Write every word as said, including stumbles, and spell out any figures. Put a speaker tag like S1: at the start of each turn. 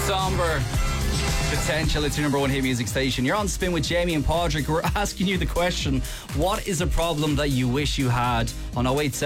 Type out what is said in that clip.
S1: Somber. Potential, it's your number one hit music station. You're on Spin with Jamie and Padraig. We're asking you the question, what is a problem that you wish you had on oh eight seven